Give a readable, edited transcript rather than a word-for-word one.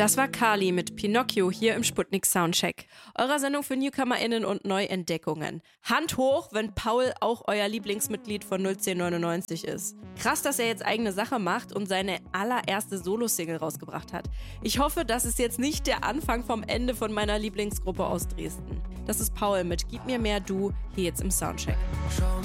Das war Kali mit Pinocchio hier im Sputnik Soundcheck. Eurer Sendung für NewcomerInnen und Neuentdeckungen. Hand hoch, wenn Paul auch euer Lieblingsmitglied von 01099 ist. Krass, dass er jetzt eigene Sache macht und seine allererste Solo-Single rausgebracht hat. Ich hoffe, das ist jetzt nicht der Anfang vom Ende von meiner Lieblingsgruppe aus Dresden. Das ist Paul mit Gib mir mehr du, hier jetzt im Soundcheck.